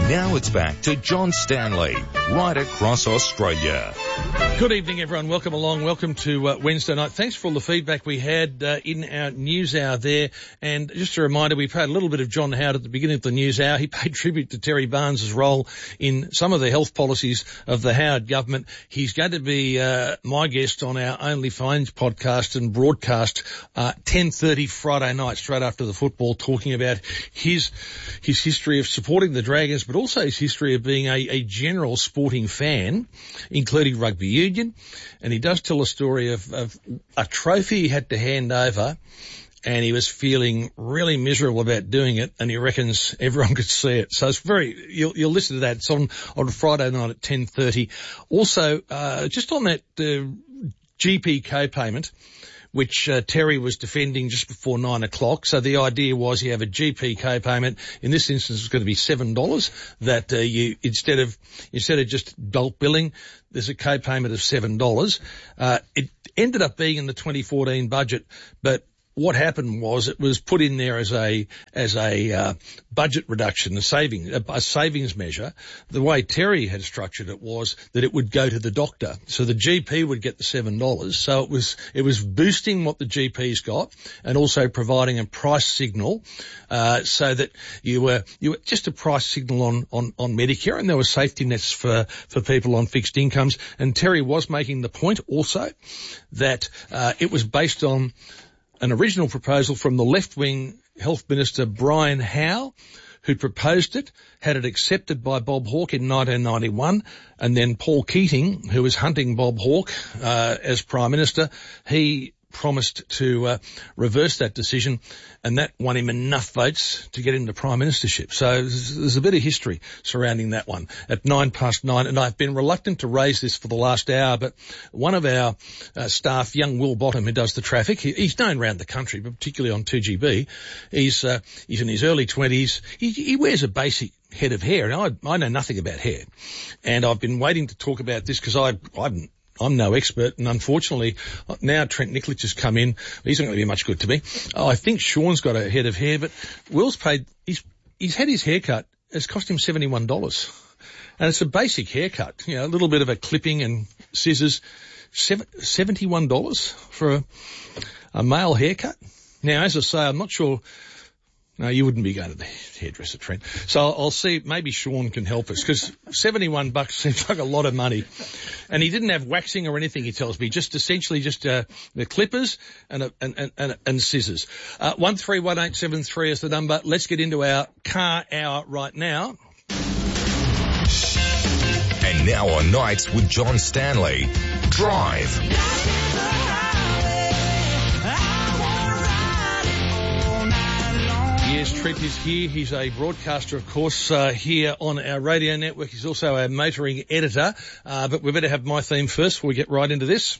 Now it's back to John Stanley, right across Australia. Good evening, everyone. Welcome along. Welcome to Wednesday night. Thanks for all the feedback we had in our news hour there. And just a reminder, we played a little bit of John Howard at the beginning of the news hour. He paid tribute to Terry Barnes' role in some of the health policies of the Howard government. He's going to be my guest on our Only Fines podcast and broadcast 10:30 Friday night, straight after the football, talking about his history of supporting the Dragons, but also his history of being a general sporting fan, including rugby union. And he does tell a story of a trophy he had to hand over, and he was feeling really miserable about doing it, and he reckons everyone could see it. So it's you'll listen to that. It's on Friday night at 10:30. Also, just on that GP co-payment, which Terry was defending just before 9 o'clock. So the idea was you have a GP co-payment. In this instance, it's going to be $7 that you instead of just bulk billing, there's a co-payment of $7. It ended up being in the 2014 budget, but what happened was it was put in there as a budget reduction, a savings measure. The way Terry had structured it was that it would go to the doctor, so the GP would get the $7. So it was boosting what the GP's got, and also providing a price signal, so that you were just a price signal on Medicare, and there were safety nets for people on fixed incomes. And Terry was making the point also that it was based on an original proposal from the left-wing Health Minister Brian Howe, who proposed it, had it accepted by Bob Hawke in 1991, and then Paul Keating, who was hunting Bob Hawke as Prime Minister, he promised to reverse that decision, and that won him enough votes to get into Prime Ministership. So there's a bit of history surrounding that one at 9:09, and I've been reluctant to raise this for the last hour, but one of our staff, young Will Bottom, who does the traffic, he's known around the country, but particularly on 2GB, he's in his early 20s. He wears a basic head of hair, and I know nothing about hair, and I've been waiting to talk about this because I'm no expert, and unfortunately, now Trent Nicholich has come in. He's not going to be much good to me. I think Sean's got a head of hair, but Will's paid, he's had his haircut. It's cost him $71. And it's a basic haircut, a little bit of a clipping and scissors. $71 for a male haircut. Now, as I say, I'm not sure. No, you wouldn't be going to the hairdresser, Trent. So I'll see, maybe Sean can help us, because $71 seems like a lot of money. And he didn't have waxing or anything, he tells me, essentially the clippers and scissors. 131873 is the number. Let's get into our car hour right now. And now on Nights with John Stanley, Drive. Yes, Trent is here. He's a broadcaster, of course, here on our radio network. He's also a motoring editor. But we better have my theme first before we get right into this.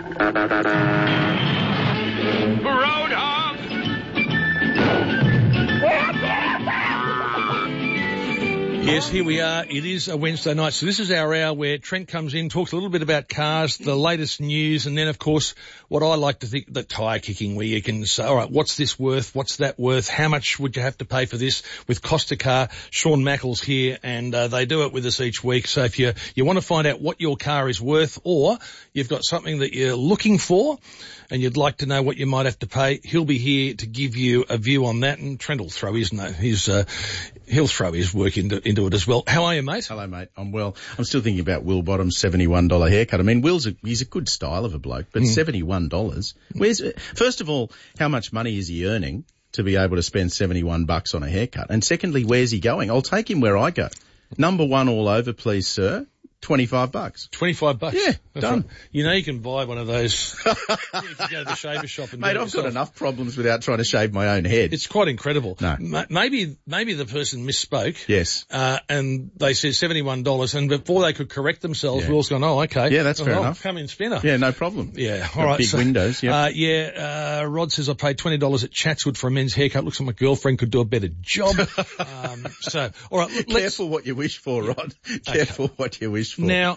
Yes, here we are. It is a Wednesday night. So this is our hour where Trent comes in, talks a little bit about cars, the latest news, and then, of course, what I like to think, the tyre kicking, where you can say, all right, what's this worth? What's that worth? How much would you have to pay for this? With Costa Car, Sean Mackles here, and they do it with us each week. So if you want to find out what your car is worth, or you've got something that you're looking for and you'd like to know what you might have to pay, he'll be here to give you a view on that, and Trent will throw he'll throw his work into it as well. How are you, mate? Hello, mate. I'm well. I'm still thinking about Will Bottom's $71 haircut. I mean, he's a good style of a bloke, but $71. First of all, how much money is he earning to be able to spend $71 on a haircut? And secondly, where's he going? I'll take him where I go. Number one all over, please, sir. $25. $25? Yeah, that's done. Right. You can buy one of those if you go to the shaver shop. And mate, I've got enough problems without trying to shave my own head. It's quite incredible. No. Maybe the person misspoke. Yes. And they said $71, and before they could correct themselves, Will's gone, oh, okay. Yeah, that's fair enough. Come in, spinner. Yeah, no problem. Yeah, all right. Big windows, yeah. Rod says I paid $20 at Chatswood for a men's haircut. Looks like my girlfriend could do a better job. All right. Careful what you wish for, Rod. Careful what you wish for. Now,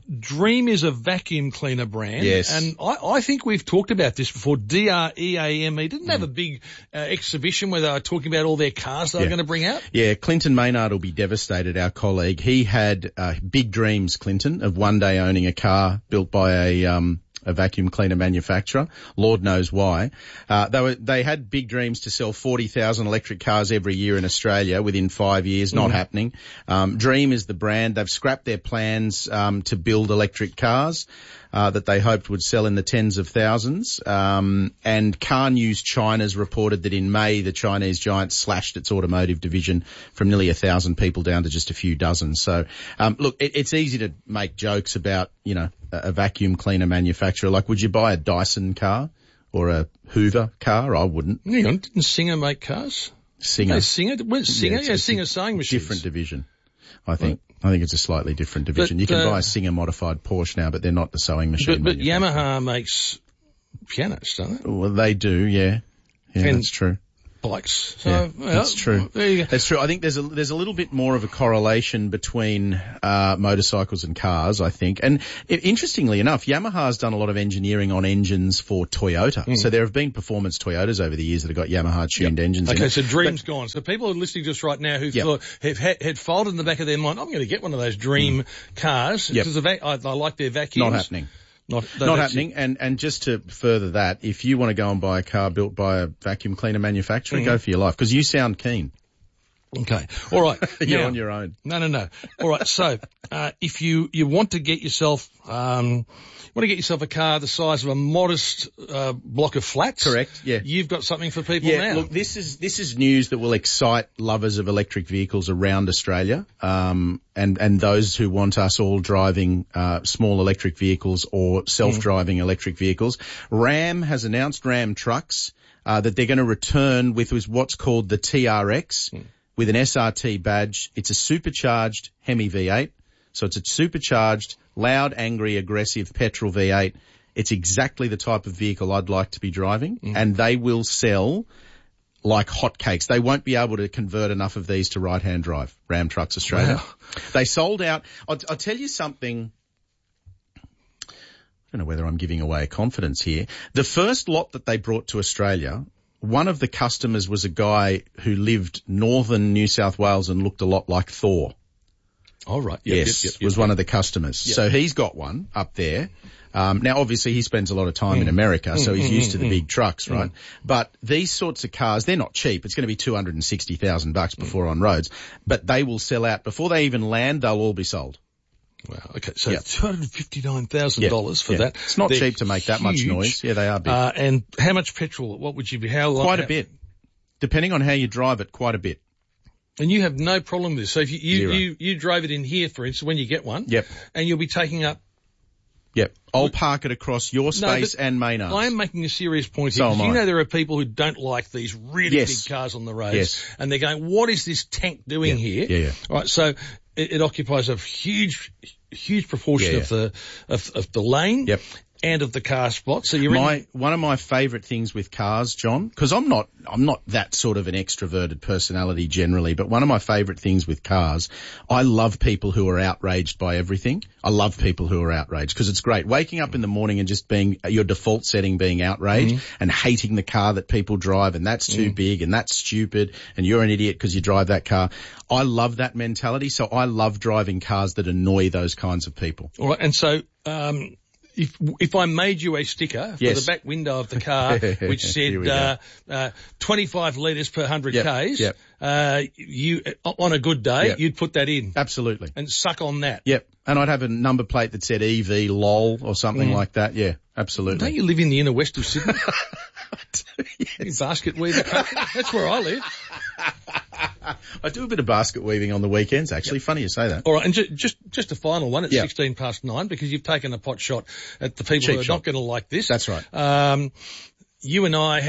Dream is a vacuum cleaner brand. Yes. And I think we've talked about this before. DREAME didn't have a big exhibition where they were talking about all their cars they were going to bring out. Yeah, Clinton Maynard will be devastated, our colleague. He had big dreams, Clinton, of one day owning a car built by a vacuum cleaner manufacturer. Lord knows why. They had big dreams to sell 40,000 electric cars every year in Australia within 5 years. Not happening. Dream is the brand. They've scrapped their plans to build electric cars that they hoped would sell in the tens of thousands. And Car News China's reported that in May, the Chinese giant slashed its automotive division from nearly 1,000 people down to just a few dozen. So, look, it's easy to make jokes about, a vacuum cleaner manufacturer. Like, would you buy a Dyson car or a Hoover car? I wouldn't. Hang on, didn't Singer make cars? Singer. No, Singer? Singer sewing machines. Different division, I think. I think it's a slightly different division. But, you can buy a Singer modified Porsche now, but they're not the sewing machine. But Yamaha makes pianos, don't they? Well, they do, yeah. Yeah, And that's true. Bikes. So, Yeah, that's true. There you go. That's true. I think there's a little bit more of a correlation between motorcycles and cars, I think. And interestingly enough, Yamaha's done a lot of engineering on engines for Toyota. So there have been performance Toyotas over the years that have got Yamaha tuned engines. Okay, in it. so Dream's gone. So people are listening to us right now who thought had folded in the back of their mind, I'm going to get one of those Dream cars because I like their vacuums. Not happening. Not happening. And just to further that, if you want to go and buy a car built by a vacuum cleaner manufacturer, go for your life, because you sound keen. Okay. All right. You're Now, on your own. No. All right. So, if you want to get yourself, a car the size of a modest, block of flats. Correct. Yeah. You've got something for people now. Look, this is news that will excite lovers of electric vehicles around Australia, and those who want us all driving, small electric vehicles or self-driving electric vehicles. Ram has announced, Ram Trucks, that they're going to return with what's called the TRX. With an SRT badge. It's a supercharged Hemi V8. So it's a supercharged, loud, angry, aggressive petrol V8. It's exactly the type of vehicle I'd like to be driving. And they will sell like hotcakes. They won't be able to convert enough of these to right-hand drive. Ram Trucks Australia. Wow. They sold out. I'll tell you something. I don't know whether I'm giving away confidence here. The first lot that they brought to Australia, one of the customers was a guy who lived northern New South Wales and looked a lot like Thor. Oh, right. Yes, was one of the customers. Yep. So he's got one up there. Now, obviously, he spends a lot of time in America, so he's used to the big trucks, right? But these sorts of cars, they're not cheap. It's going to be $260,000 before on roads. But they will sell out. Before they even land, they'll all be sold. Wow. Okay. So $259,000 for that. It's not cheap to make that much noise. Yeah, they are big. And how much petrol? What would you be? How long? Quite a bit. Depending on how you drive it, quite a bit. And you have no problem with this. So if you drove it in here, for instance, when you get one. Yep. And you'll be taking up. Yep. I'll park it across your space and Maynard's. I am making a serious point here. So am I. You know there are people who don't like these really big cars on the roads. Yes. And they're going, what is this tank doing here? Yeah. All right. So it occupies a huge proportion of the lane. Yep. And of the car spot. So one of my favourite things with cars, John, because I'm not that sort of an extroverted personality generally, but one of my favourite things with cars, I love people who are outraged by everything. I love people who are outraged because it's great. Waking up in the morning and just being your default setting being outraged and hating the car that people drive, and that's too big and that's stupid and you're an idiot because you drive that car. I love that mentality. So I love driving cars that annoy those kinds of people. All right. And so, if I made you a sticker for the back window of the car, which said 25 litres per 100 Ks, you on a good day, you'd put that in. Absolutely. And suck on that. Yep. And I'd have a number plate that said EV LOL or something like that. Yeah, absolutely. Don't you live in the inner west of Sydney? Yes. Basket weaver country. That's where I live. I do a bit of basket weaving on the weekends, actually. Funny you say that. All right, and just a final one at 9:16, because you've taken a pot shot at the people who are not going to like this. That's right. You and I had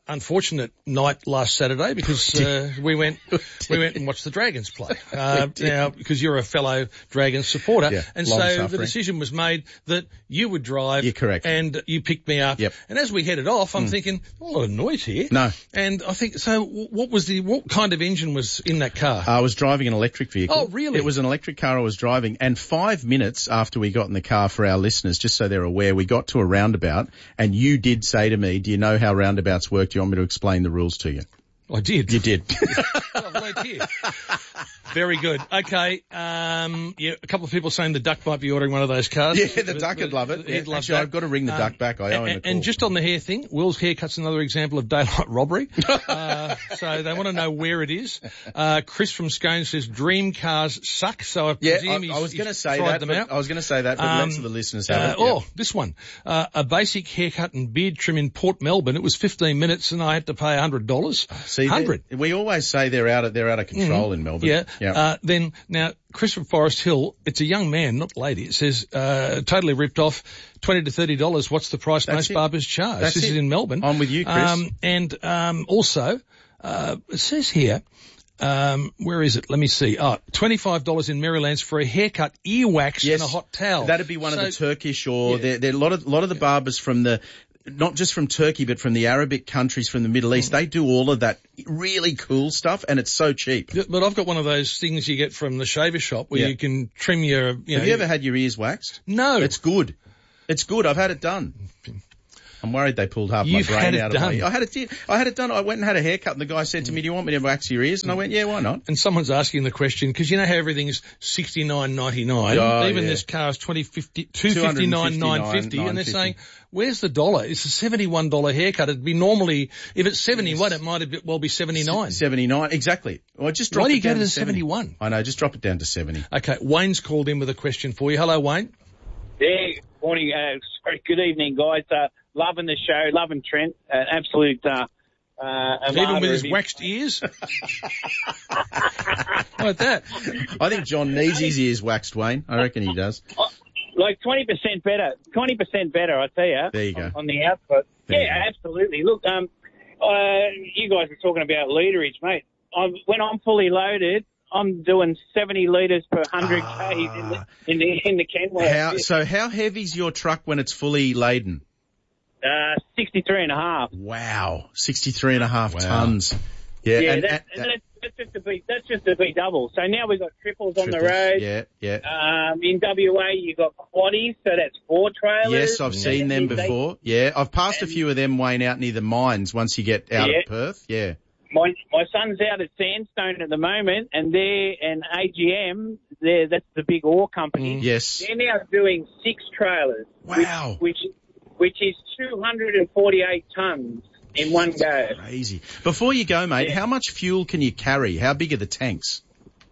unfortunate night last Saturday because we went and watched the Dragons play. Now, because you're a fellow Dragons supporter, and so the decision was made that you would drive. You're correct. And you picked me up. Yep. And as we headed off, I'm thinking, a lot of noise here. No. And I think, so what kind of engine was in that car? I was driving an electric vehicle. Oh, really? It was an electric car I was driving, and 5 minutes after we got in the car, for our listeners, just so they're aware, we got to a roundabout, and you did say to me, do you know how roundabouts work? Do you want me to explain the rules to you? I did. You did. I've learned here. Very good. Okay. A couple of people saying the Duck might be ordering one of those cars. Yeah, the Duck would love it. He'd love Actually, that. I've got to ring the Duck back. I owe him a call. And just on the hair thing, Will's haircut's another example of daylight robbery. So they want to know where it is. Chris from Scone says dream cars suck. So I presume I was going to say tried that. them out. I was going to say that, but lots of the listeners have it. This one. A basic haircut and beard trim in Port Melbourne. It was 15 minutes and I had to pay $100. See, $100. We always say they're out of control in Melbourne. Yeah. Then now, Chris from Forest Hill, it's a young man, not lady. It says, totally ripped off, $20 to $30. What's the price most barbers charge? This is in Melbourne. I'm with you, Chris. Also, it says here, where is it? Let me see. $25 in Maryland's for a haircut, earwax and a hot towel. That'd be one of the Turkish or there a lot of the barbers from not just from Turkey, but from the Arabic countries, from the Middle East. They do all of that really cool stuff, and it's so cheap. But I've got one of those things you get from the shaver shop where you can trim your... Have you ever had your ears waxed? No. It's good. It's good. I've had it done. I'm worried they pulled half my brain out of me. I had it done. I went and had a haircut, and the guy said to me, do you want me to wax your ears? And I went, yeah, why not? And someone's asking the question, because you know how everything's $69.99. Even this car's $259.950, and they're saying, where's the dollar? It's a $71 haircut. It'd be normally, if it's 71, it might well be 79. 79, exactly. Well, just drop Why do it you go down to the 71? I know, just drop it down to 70. Okay, Wayne's called in with a question for you. Hello, Wayne. Yeah, morning. Sorry, good evening, guys. Loving the show, loving Trent. Absolute. Even with his waxed ears? Like that. I think John needs his ears waxed, Wayne. I reckon he does. Like 20% better. 20% better, I tell you. There you go. On the output. Absolutely. Look, you guys are talking about literage, mate. When I'm fully loaded, I'm doing 70 litres per 100 k's in the Kenworth. So how heavy's your truck when it's fully laden? 63.5. Wow, 63.5 tons. Yeah, that's just a B double. So now we've got triples on the road. Yeah. In WA you got quaddies, so that's 4 trailers. Yes, I've seen them before. Yeah, I've passed a few of them, Wayne, out near the mines once you get out of Perth. Yeah. My son's out at Sandstone at the moment, and AGM, that's the big ore company. Yes. They're now doing 6 trailers. Wow. Which is 248 tons in one go. Crazy. Before you go, mate, how much fuel can you carry? How big are the tanks?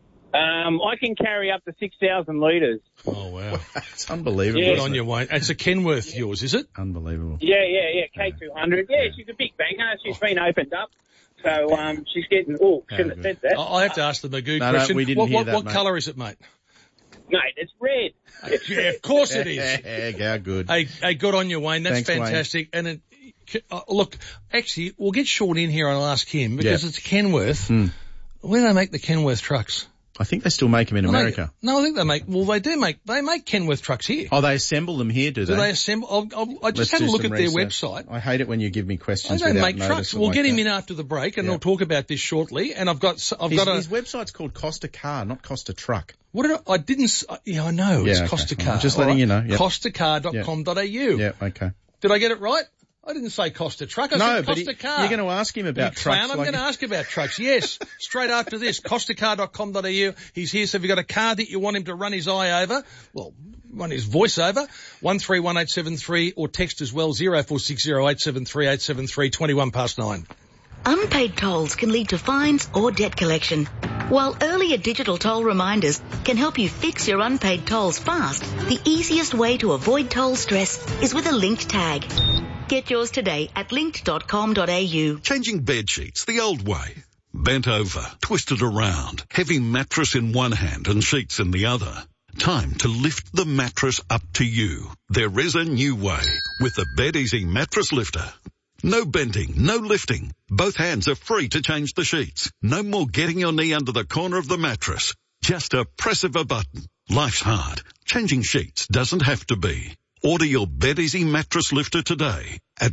I can carry up to 6,000 litres. Oh, wow. It's unbelievable. Good on you, Wayne. It's a Kenworth yours, is it? Unbelievable. Yeah, K200. Yeah, she's a big banger. She's been opened up. So, she's getting, shouldn't have said that. I have to ask the Magoo question. No, we didn't hear that, what mate. colour is it, mate? Mate, it's red. Yeah, of course it is. How good. Hey, good on you, Wayne. That's fantastic. Wayne. And look, actually, we'll get Sean in here and I'll ask him because it's Kenworth. Where do they make the Kenworth trucks? I think they still make them in America. I think they make Kenworth trucks here. Oh, they assemble them here, do they? Do they assemble? I just had a look at their website. I hate it when you give me questions without without notice. They don't make trucks. We'll get him in after the break and we'll talk about this shortly. And his website's called Costa Car, not Costa Truck. I didn't, I know. It's Costa Car. I'm just letting you know. Yep. Costacar.com.au. Yeah, okay. Did I get it right? I didn't say Costa Truck. I said Costa Car. You're going to ask him about trucks. I'm going to ask about trucks. Yes. Straight after this. Costacar.com.au. He's here. So if you've got a car that you want him to run his eye over, run his voice over, 131873 or text as well, 0460 873 873, 21 past 9. Unpaid tolls can lead to fines or debt collection, while earlier digital toll reminders can help you fix your unpaid tolls fast. The easiest way to avoid toll stress is with a linked tag. Get yours today at linked.com.au. Changing bed sheets the old way. Bent over, twisted around, heavy mattress in one hand and sheets in the other. Time to lift the mattress up to you. There is a new way with the Bed Easy Mattress Lifter. No bending, no lifting. Both hands are free to change the sheets. No more getting your knee under the corner of the mattress. Just a press of a button. Life's hard. Changing sheets doesn't have to be. Order your BedEasy mattress lifter today at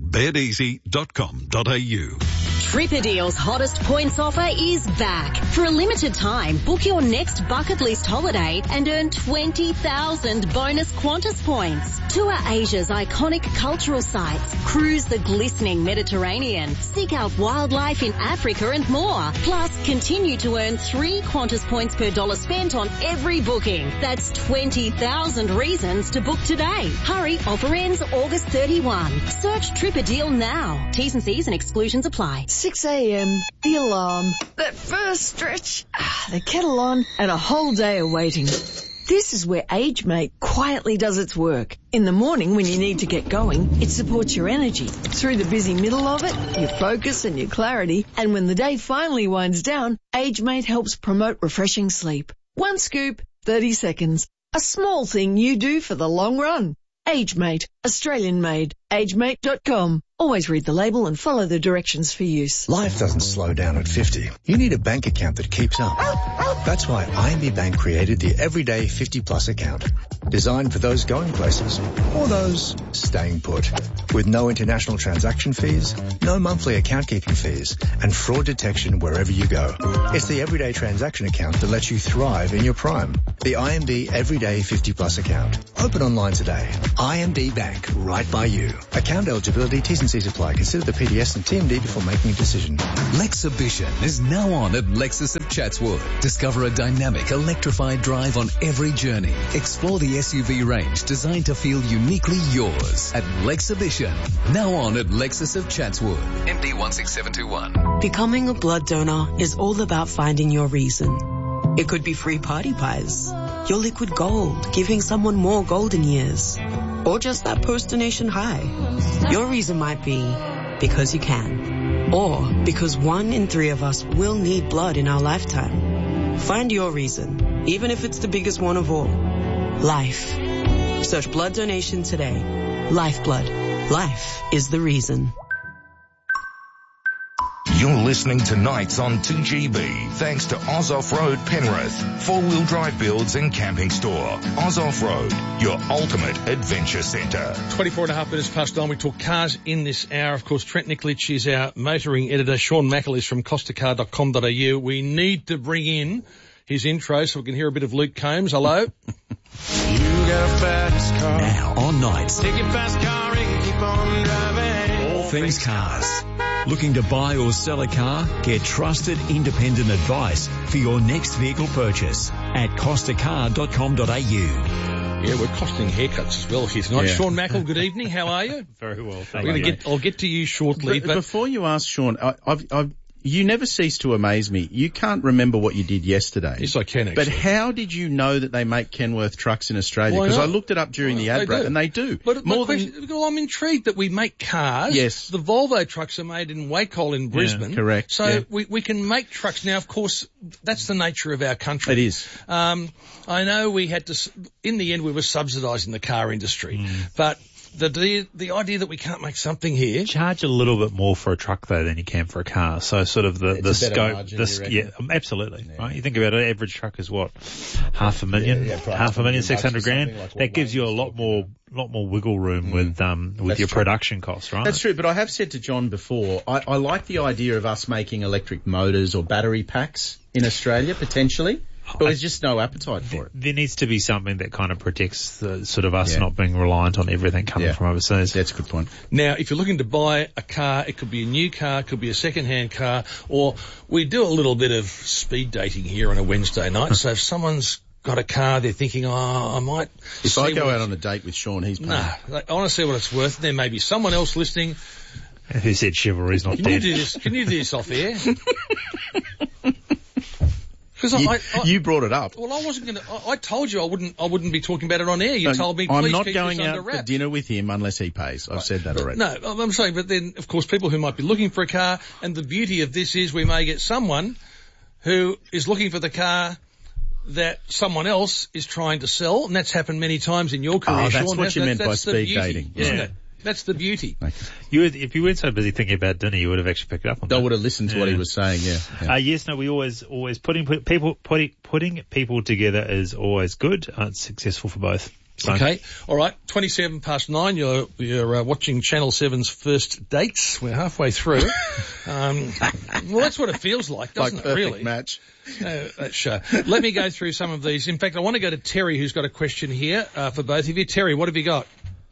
bedeasy.com.au. Tripadeal's hottest points offer is back. For a limited time, book your next bucket list holiday and earn 20,000 bonus Qantas points. Tour Asia's iconic cultural sites, cruise the glistening Mediterranean, seek out wildlife in Africa and more. Plus, continue to earn 3 Qantas points per dollar spent on every booking. That's 20,000 reasons to book today. Hurry, offer ends August 31. Search Tripadeal now. T's and C's and exclusions apply. 6 a.m, the alarm, that first stretch, the kettle on, and a whole day of waiting. This is where AgeMate quietly does its work. In the morning when you need to get going, it supports your energy. Through the busy middle of it, your focus and your clarity. And when the day finally winds down, AgeMate helps promote refreshing sleep. 1 scoop, 30 seconds. A small thing you do for the long run. AgeMate, Australian made. AgeMate.com. Always read the label and follow the directions for use. Life doesn't slow down at 50. You need a bank account that keeps up. That's why IMB Bank created the Everyday 50 Plus account. Designed for those going places or those staying put. With no international transaction fees, no monthly account keeping fees, and fraud detection wherever you go. It's the everyday transaction account that lets you thrive in your prime. The IMB Everyday 50 Plus account. Open online today. IMB Bank, right by you. Account eligibility, T's and C's apply. Consider the PDS and TMD before making a decision. Lexibition is now on at Lexus of Chatswood. Discover a dynamic, electrified drive on every journey. Explore the SUV range designed to feel uniquely yours at Lexibition. Now on at Lexus of Chatswood. MD 16721. Becoming a blood donor is all about finding your reason. It could be free party pies, your liquid gold, giving someone more golden years, or just that post-donation high. Your reason might be because you can, or because 1 in 3 of us will need blood in our lifetime. Find your reason, even if it's the biggest one of all. Life. Search blood donation today. Lifeblood. Life is the reason. You're listening to Nights on 2GB, thanks to Oz Off-Road Penrith, 4-wheel drive builds and camping store. Oz Off-Road, your ultimate adventure centre. 24 and a half minutes past 9. We talk cars in this hour. Of course, Trent Nikolic is our motoring editor. Sean Mackel is from costacar.com.au. We need to bring in his intro so we can hear a bit of Luke Combs. Hello. You got a fast car. Now on Nights. Take your fast car and keep on driving. All things cars. Looking to buy or sell a car? Get trusted, independent advice for your next vehicle purchase at costacar.com.au. Yeah, we're costing haircuts as well here tonight. Yeah. Sean Mackel, good evening. How are you? Very well, thank you. I'll get to you shortly. But before you ask, Sean, you never cease to amaze me. You can't remember what you did yesterday. Yes, I can, actually. But how did you know that they make Kenworth trucks in Australia? Because I looked it up during the ad break, and they do. But I'm intrigued that we make cars. Yes. The Volvo trucks are made in Wacol in Brisbane. Yeah, correct. So we can make trucks. Now, of course, that's the nature of our country. It is. I know we had to, in the end, we were subsidising the car industry. But the idea that we can't make something here. Charge a little bit more for a truck though than you can for a car. So sort of the scope, margin, absolutely. Yeah. Right? You think about it, average truck is what? $500,000, 600 grand. Like that gives you a lot more wiggle room with your production costs, right? That's true, but I have said to John before, I like the idea of us making electric motors or battery packs in Australia, potentially. But there's just no appetite for it. There needs to be something that kind of protects the sort of us not being reliant on everything coming from overseas. That's a good point. Now, if you're looking to buy a car, it could be a new car, it could be a second-hand car, or we do a little bit of speed dating here on a Wednesday night. So if someone's got a car, they're thinking, I might... If I go out on a date with Sean, he's paying. No, I want to see what it's worth. There may be someone else listening. Who said chivalry's not dead? Can you do this off air? You brought it up. Well, I wasn't going to. I told you I wouldn't be talking about it on air. You told me, please I'm not keep going this out under wraps. for dinner with him unless he pays. I've said that already. No, I'm saying, but then, of course, people who might be looking for a car, and the beauty of this is we may get someone who is looking for the car that someone else is trying to sell, and that's happened many times in your career, Sean. That's what you meant by speed dating. Isn't it? That's the beauty. If you weren't so busy thinking about dinner, you would have actually picked it up on that. I would have listened to what he was saying, yeah. Yes, no, we always putting people together is always good. It's successful for both. So. Okay, all right. 9:27. You're watching Channel 7's First Dates. We're halfway through. Well, that's what it feels like, doesn't it? Really? Match. That show. Let me go through some of these. In fact, I want to go to Terry, who's got a question here for both of you. Terry, what have you got?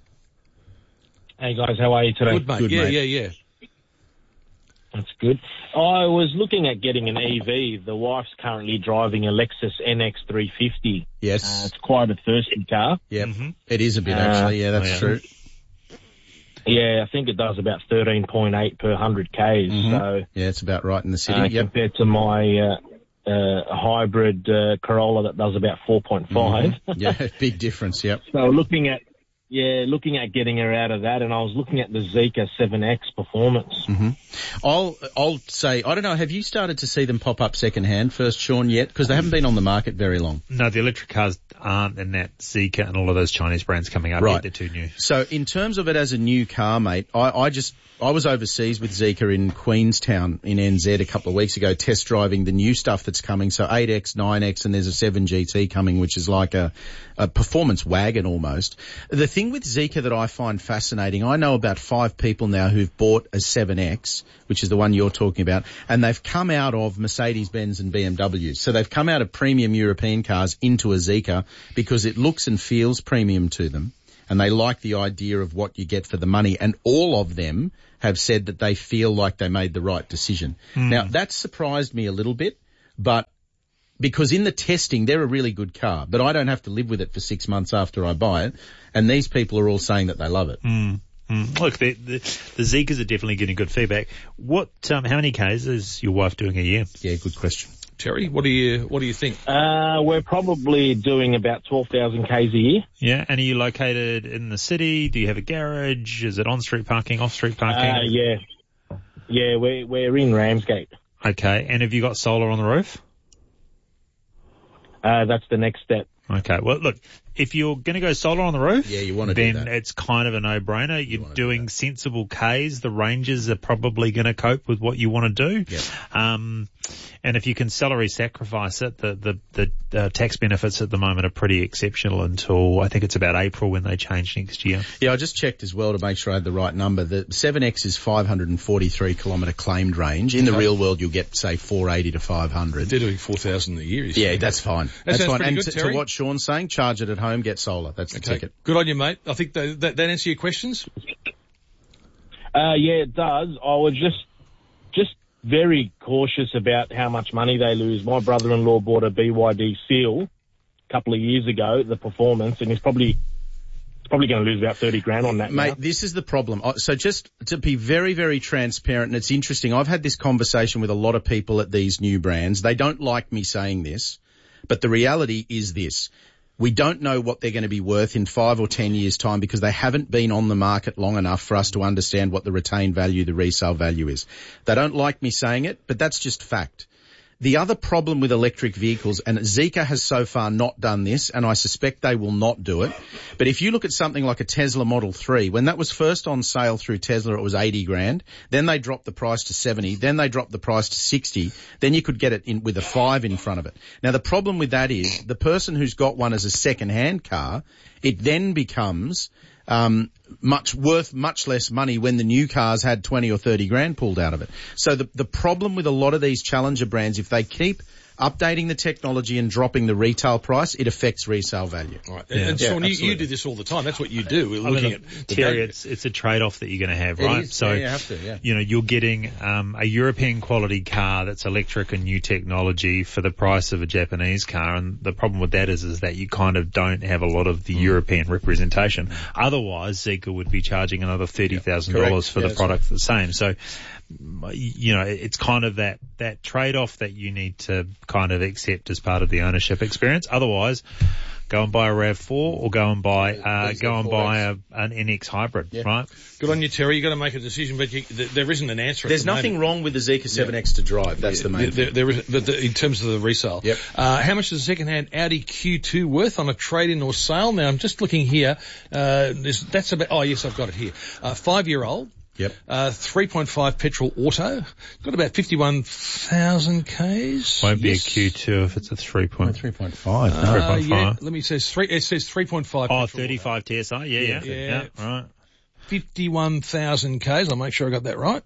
Hey guys, how are you today? Good, mate. Good, yeah, mate. yeah. That's good. I was looking at getting an EV. The wife's currently driving a Lexus NX 350. Yes. It's quite a thirsty car. Yep. It is a bit, actually. Yeah, that's true. Yeah, I think it does about 13.8 per 100 Ks. So yeah, it's about right in the city. compared to my hybrid Corolla that does about 4.5. Yeah, big difference. Yep. So looking at getting her out of that, and I was looking at the Zeekr 7X Performance. I'll say, I don't know, have you started to see them pop up secondhand first, Sean, yet? Because they haven't been on the market very long. No, the electric cars aren't in that Zeekr and all of those Chinese brands coming up. Right. Yet. They're too new. So in terms of it as a new car, mate, I was overseas with Zeekr in Queenstown in NZ a couple of weeks ago, test driving the new stuff that's coming. So 8X, 9X, and there's a 7 GT coming, which is like a performance wagon almost. The thing with Zeekr that I find fascinating, I know about 5 people now who've bought a 7X, which is the one you're talking about, and they've come out of Mercedes-Benz and BMW. So they've come out of premium European cars into a Zeekr because it looks and feels premium to them, and they like the idea of what you get for the money, and all of them have said that they feel like they made the right decision. Now, that surprised me a little bit, but because in the testing, they're a really good car, but I don't have to live with it for 6 months after I buy it, and these people are all saying that they love it. Look, the Zeekrs are definitely getting good feedback. How many Ks is your wife doing a year? Yeah, good question. Terry, what do you think? We're probably doing about 12,000 Ks a year. Yeah, and are you located in the city? Do you have a garage? Is it on-street parking, off-street parking? Yeah, we're in Ramsgate. Okay, and have you got solar on the roof? That's the next step. Okay, well, look, if you're going to go solar on the roof, you want to do that. Then it's kind of a no-brainer. You're doing sensible Ks. The ranges are probably going to cope with what you want to do. Yep. And if you can salary sacrifice it, the tax benefits at the moment are pretty exceptional until I think it's about April when they change next year. Yeah, I just checked as well to make sure I had the right number. The 7X is 543 kilometre claimed range. In the real world, you'll get, say, 480 to 500. They're doing 4,000 a year. Yeah, that's fine. That's fine. And good, to what Sean's saying, charge it at home, get solar. That's the ticket. Good on you, mate. I think that answer your questions. Yeah, it does. I was just very cautious about how much money they lose. My brother-in-law bought a BYD Seal a couple of years ago, the Performance, and he's probably going to lose about 30 grand on that. Mate, now. This is the problem. So just to be very, very transparent, and it's interesting, I've had this conversation with a lot of people at these new brands. They don't like me saying this, but the reality is this. We don't know what they're going to be worth in 5 or 10 years' time because they haven't been on the market long enough for us to understand what the retained value, the resale value is. They don't like me saying it, but that's just fact. The other problem with electric vehicles, and Zeekr has so far not done this, and I suspect they will not do it, but if you look at something like a Tesla Model 3, when that was first on sale through Tesla, it was 80 grand. Then they dropped the price to 70. Then they dropped the price to 60. Then you could get it in with a 5 in front of it. Now, the problem with that is the person who's got one as a second-hand car, it then becomes much less money when the new cars had 20 or 30 grand pulled out of it. So the problem with a lot of these challenger brands, if they keep updating the technology and dropping the retail price, it affects resale value. Right. And Sean, you do this all the time. That's what you do. We're looking at Terry, it's a trade-off that you're going to have, right? So, you have to, you're getting a European quality car that's electric and new technology for the price of a Japanese car, and the problem with that is that you kind of don't have a lot of the European representation. Otherwise, Zeekr would be charging another $30,000 for the product the same. So it's kind of that trade-off that you need to kind of accept as part of the ownership experience. Otherwise, go and buy a RAV4 or go and buy an NX hybrid, right? Good on you, Terry. You've got to make a decision, but there isn't an answer. There's nothing wrong with the Zeekr 7X to drive. That's the main thing. There is, but in terms of the resale. Yep. How much is a second-hand Audi Q2 worth on a trade-in or sale? Now, I'm just looking here. That's about, oh yes, I've got it here. 5-year-old. Yep. 3.5 petrol auto. Got about 51,000 Ks. Won't be a Q2 if it's a 3.5. 3.5. Yeah, let me say it says 3.5. Oh, 35 TSI. Yeah. Right. 51,000 Ks. I'll make sure I got that right.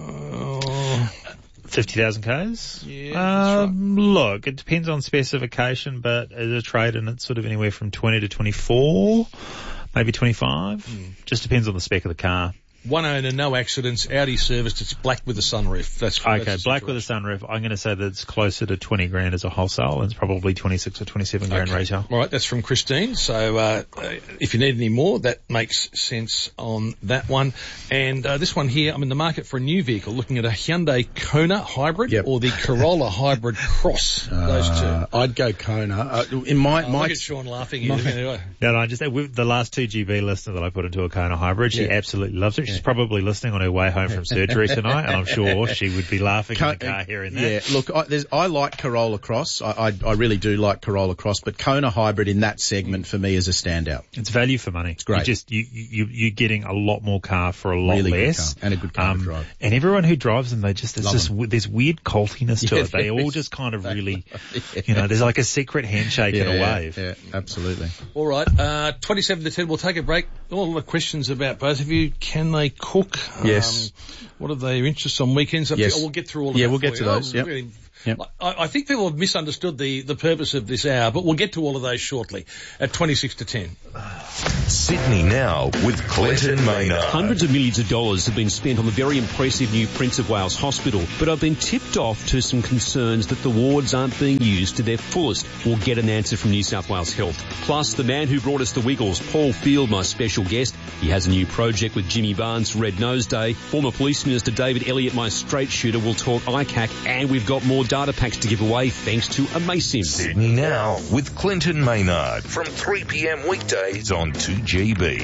50,000 Ks? Yeah, that's right. Look, it depends on specification, but as a trade-in, it's sort of anywhere from 20 to 24, maybe 25. Just depends on the spec of the car. One owner, no accidents, Audi serviced, it's black with a sunroof. That's black with a sunroof. I'm going to say that it's closer to 20 grand as a wholesale, and it's probably 26 or 27 grand retail. All right, that's from Christine. So if you need any more, that makes sense on that one. And this one here, I'm in the market for a new vehicle, looking at a Hyundai Kona hybrid or the Corolla Hybrid Cross. Those two. I'd go Kona. Look at Sean laughing here. No, just with the last 2GB listener that I put into a Kona hybrid, she absolutely loves it. She's probably listening on her way home from surgery tonight, and I'm sure she would be laughing in the car hearing that. Yeah, look, I like Corolla Cross. I really do like Corolla Cross, but Kona Hybrid in that segment for me is a standout. It's value for money. It's great. You're getting a lot more car for a lot really less. Good car. And a good car to drive. And everyone who drives them, there's weird cultiness to it. They all just kind of really, there's like a secret handshake and a wave. Yeah, absolutely. All right, 27 to 10, we'll take a break. All the questions about both of you. Can they cook? Yes. What are their interests on weekends? Yes. We'll get through all of that. Yeah, we'll get to those. Yep. Really, I think people have misunderstood the purpose of this hour, but we'll get to all of those shortly at 26 to 10. Sydney Now with Clinton Maynard. Hundreds of millions of dollars have been spent on the very impressive new Prince of Wales Hospital, but I've been tipped off to some concerns that the wards aren't being used to their fullest. We'll get an answer from New South Wales Health. Plus, the man who brought us the Wiggles, Paul Field, my special guest. He has a new project with Jimmy Barnes for Red Nose Day. Former Police Minister David Elliott, my straight shooter, will talk ICAC, and we've got more data packs to give away thanks to Amasim. Sydney Now with Clinton Maynard from 3 p.m. weekdays on 2GB.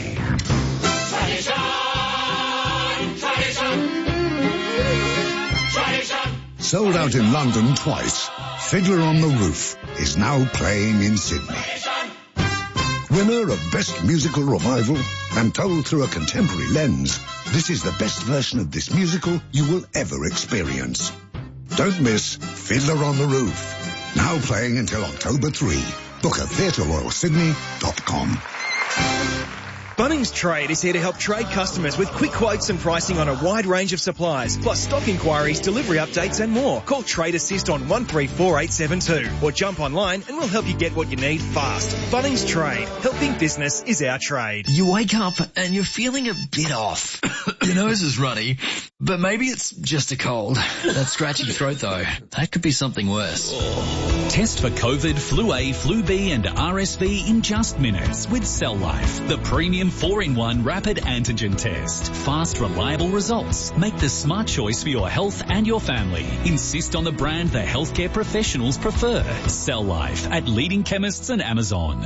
Sold out in London twice, Fiddler on the Roof is now playing in Sydney. Winner of Best Musical Revival and told through a contemporary lens, this is the best version of this musical you will ever experience. Don't miss Fiddler on the Roof. Now playing until October 3. Book at theatreroyalsydney.com. Bunnings Trade is here to help trade customers with quick quotes and pricing on a wide range of supplies, plus stock inquiries, delivery updates and more. Call Trade Assist on 134872 or jump online and we'll help you get what you need fast. Bunnings Trade. Helping business is our trade. You wake up and you're feeling a bit off. Your nose is runny, but maybe it's just a cold. That scratchy throat though, that could be something worse. Test for COVID, Flu A, Flu B and RSV in just minutes with Cell Life, the premium 4-in-1 rapid antigen test. Fast, reliable results. Make the smart choice for your health and your family. Insist on the brand the healthcare professionals prefer. Cell Life at leading chemists and Amazon.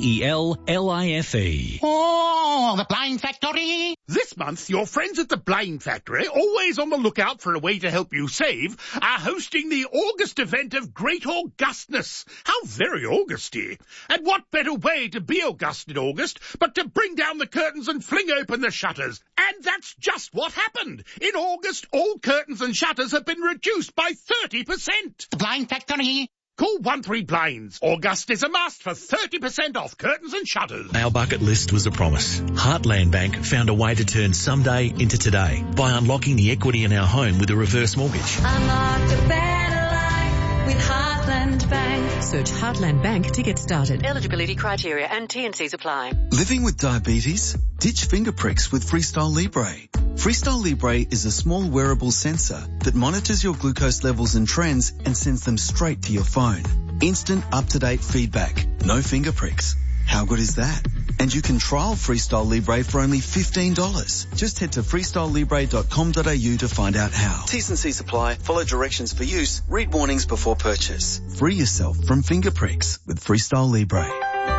CELLIFE. Oh, the Blind Factory. This month, your friends at the Blind Factory, always on the lookout for a way to help you save, are hosting the August event of Great Augustness. How very Augusty. And what better way to be August in August but to bring down the curtains and fling open the shutters. And that's just what happened. In August, all curtains and shutters have been reduced by 30%. The Blind Factory. Call 13Blinds. August is a must for 30% off curtains and shutters. Our bucket list was a promise. Heartland Bank found a way to turn someday into today by unlocking the equity in our home with a reverse mortgage. Unlock a better life with Heartland Bank. Search Heartland Bank to get started. Eligibility criteria and T&Cs apply. Living with diabetes? Ditch finger pricks with Freestyle Libre. Freestyle Libre is a small wearable sensor that monitors your glucose levels and trends and sends them straight to your phone. Instant up-to-date feedback. No finger pricks. How good is that? And you can trial Freestyle Libre for only $15. Just head to freestylelibre.com.au to find out how. T's and C's apply. Follow directions for use. Read warnings before purchase. Free yourself from finger pricks with Freestyle Libre.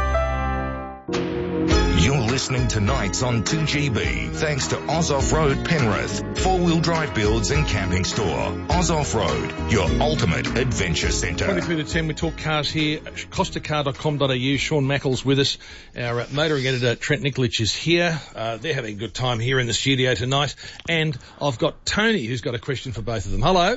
You're listening to Nights on 2GB, thanks to Oz Off-Road Penrith, four-wheel drive builds and camping store. Oz Off-Road, your ultimate adventure centre. 23 to 10, we talk cars here. Costacar.com.au, Sean Mackles with us. Our motoring editor, Trent Nikolic, is here. They're having a good time here in the studio tonight. And I've got Tony, who's got a question for both of them. Hello.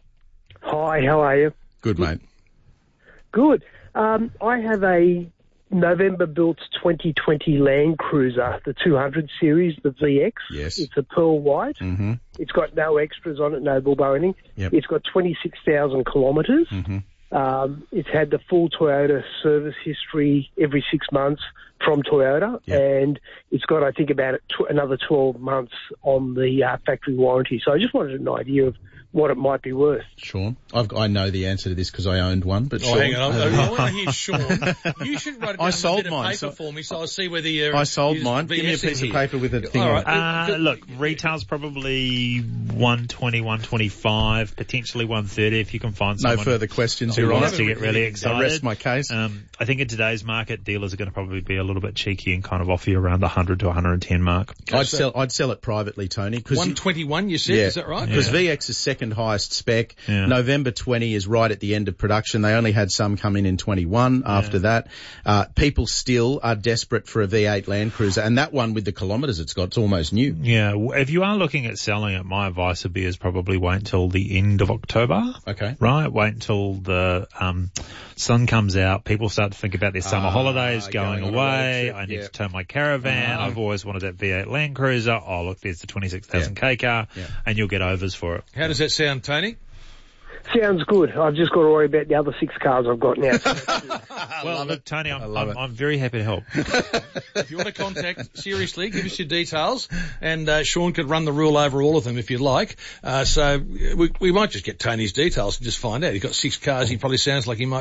Hi, how are you? Good, mate. Good. I have a November-built 2020 Land Cruiser, the 200 series, the VX. Yes. It's a pearl white. Mm-hmm. It's got no extras on it, no bull boning. Yep. It's got 26,000 kilometres. Mm-hmm. It's had the full Toyota service history every 6 months from Toyota, and it's got, I think, about another 12 months on the factory warranty. So I just wanted an idea of what it might be worth. Sean? I know the answer to this because I owned one, but Sean... hang on. I want to hear Sean. You should write it down I sold on a bit mine, of paper for me so I'll see whether you're... I sold mine. Give me a piece of paper with a thing on it. Look, retail's probably 120, 125, potentially 130 if you can find someone... No further questions, who Your wants Honour. to get really excited. I rest my case. I think in today's market, dealers are going to probably be a little bit cheeky and kind of offer you around the 100 to 110 mark. I'd sell it privately, Tony. 121 you said, is that right? Because VX is second highest spec. Yeah. November 20 is right at the end of production. They only had some come in 21 after that. People still are desperate for a V8 Land Cruiser, and that one with the kilometres it's got, it's almost new. Yeah, if you are looking at selling it, my advice would be is probably wait until the end of October. Okay. Right? Wait until the sun comes out. People start to think about their summer holidays, going away. I need to turn my caravan. I've always wanted that V8 Land Cruiser. Oh, look, there's the 26,000K car, and you'll get overs for it. How does that sound, Tony? Sounds good. I've just got to worry about the other 6 cars I've got now. Well, look, Tony, I'm very happy to help. If you want to contact, seriously, give us your details, and Sean could run the rule over all of them if you like. So we might just get Tony's details and just find out. He's got 6 cars. He probably sounds like he might